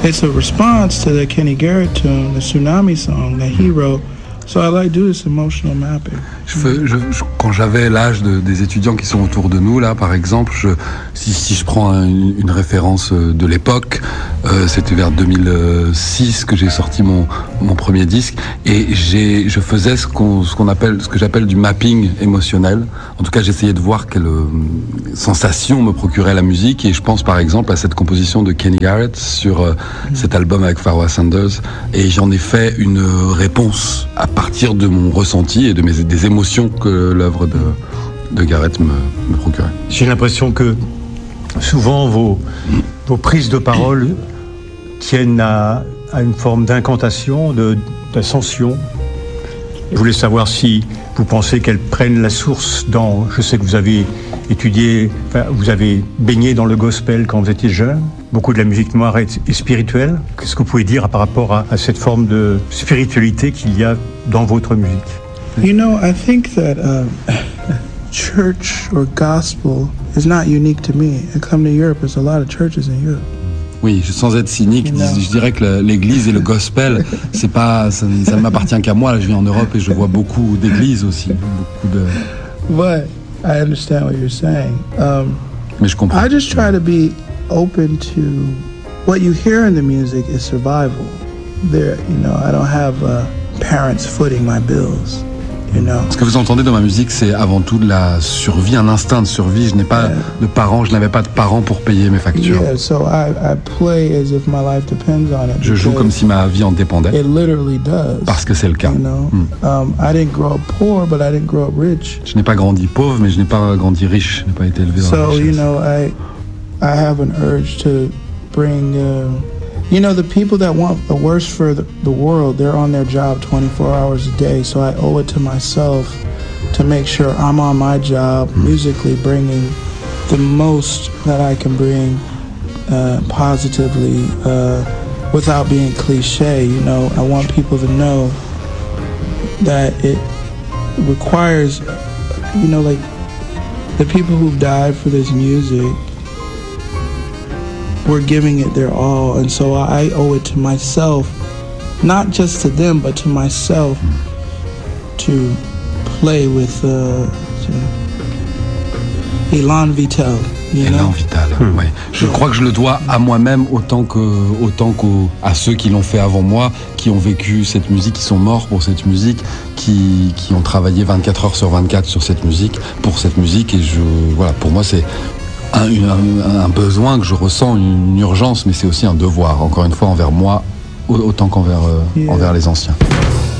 it's a response to the Kenny Garrett tune, the Tsunami song that he wrote. So I like to do this emotional mapping. Quand j'avais l'âge des étudiants qui sont autour de nous, là, par exemple, si je prends une référence de l'époque, c'était vers 2006 que j'ai sorti mon premier disque, et je faisais ce que j'appelle du mapping émotionnel. En tout cas, j'essayais de voir quelle sensation me procurait la musique, et je pense par exemple à cette composition de Kenny Garrett sur cet album avec Pharoah Sanders, et j'en ai fait une réponse à partir de mon ressenti et des émotions que l'œuvre de Garrett me procurait. J'ai l'impression que souvent vos prises de parole tiennent à une forme d'incantation, d'ascension. Je voulais savoir si vous pensez qu'elles prennent la source dans... Je sais que vous avez vous avez baigné dans le gospel quand vous étiez jeune. Beaucoup de la musique noire est spirituelle. Qu'est-ce que vous pouvez dire par rapport à cette forme de spiritualité qu'il y a dans votre musique? You know, I think that church or gospel is not unique to me. I come to Europe, there's a lot of churches in Europe. Oui, sans être cynique, je dirais que l'église et le gospel, ça ne m'appartient qu'à moi. Là, je vis en Europe et je vois beaucoup d'églises aussi. But I understand what you're saying. Mais je comprends. I just try to be open to what you hear in the music is survival. I don't have parents footing my bills. Ce que vous entendez dans ma musique, c'est avant tout de la survie, un instinct de survie. Je n'ai pas de parents, je n'avais pas de parents pour payer mes factures. Yeah, so I play as if my life depends on it. Je joue comme si ma vie en dépendait. It literally does. Parce que c'est le cas. I didn't grow up poor, but I didn't grow up rich. Je n'ai pas grandi pauvre, mais je n'ai pas grandi riche. Je n'ai pas été élevé dans la richesse. So, I have an urge to bring... the people that want the worst for the world, they're on their job 24 hours a day. So I owe it to myself to make sure I'm on my job, musically bringing the most that I can bring positively without being cliche. I want people to know that it requires, like the people who've died for this music, we're giving it their all, and so I owe it to myself, not just to them, but to myself, to play with Elan Vital. Elan Vital, oui. Je crois que je le dois à moi-même autant qu'à ceux qui l'ont fait avant moi, qui ont vécu cette musique, qui sont morts pour cette musique, qui ont travaillé 24 heures sur 24 sur cette musique, pour cette musique, et pour moi c'est un besoin que je ressens, une urgence, mais c'est aussi un devoir, encore une fois, envers moi, autant qu'envers les anciens.